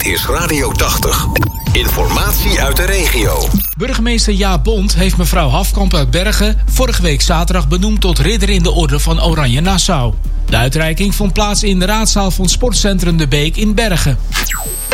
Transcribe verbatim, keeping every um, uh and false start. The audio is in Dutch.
is Radio tachtig. Informatie uit de regio. Burgemeester Jaap Bond heeft mevrouw Hafkamp uit Bergen vorige week zaterdag benoemd tot ridder in de orde van Oranje Nassau. De uitreiking vond plaats in de raadzaal van Sportcentrum De Beek in Bergen.